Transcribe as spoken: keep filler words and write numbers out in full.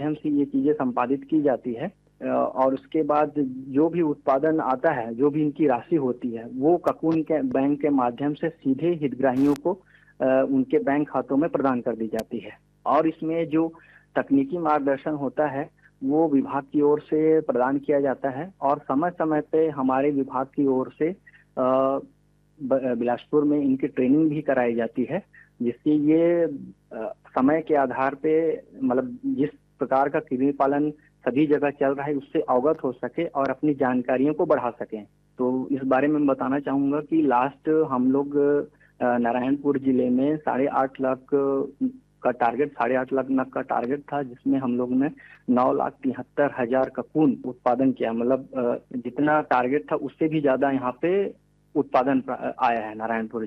माध्यम से ये चीजें संपादित की जाती है और उसके बाद जो भी उत्पादन आता है, जो भी इनकी राशि होती है, वो ककून के बैंक के माध्यम से सीधे हितग्राहियों को उनके बैंक खातों में प्रदान कर दी जाती है। और इसमें जो तकनीकी मार्गदर्शन होता है वो विभाग की ओर से प्रदान किया जाता है और समय समय पे हमारे विभाग की ओर से बिलासपुर में इनकी ट्रेनिंग भी कराई जाती है, जिससे ये समय के आधार पे मतलब जिस प्रकार का कृमि पालन सभी जगह चल रहा है उससे अवगत हो सके और अपनी जानकारियों को बढ़ा सकें। तो इस बारे में बताना चाहूँगा कि लास्ट हम लोग नारायणपुर जिले में साढ़े आठ लाख का टारगेट साढ़े आठ लाख नग का टारगेट था, जिसमें हम लोग ने नौ लाख तिहत्तर हजार ककून उत्पादन किया। मतलब जितना टारगेट था उससे भी ज्यादा यहाँ पे उत्पादन आया है नारायणपुर